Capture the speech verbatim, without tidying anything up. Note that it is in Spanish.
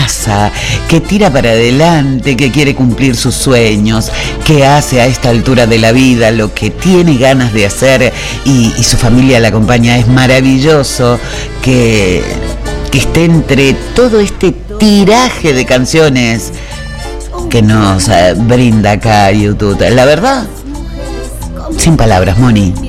abraza, que tira para adelante, que quiere cumplir sus sueños, que hace a esta altura de la vida lo que tiene ganas de hacer y, y su familia la acompaña. Es maravilloso que, que esté entre todo este tiraje de canciones que nos eh, brinda acá YouTube. La verdad, sin palabras, Moni.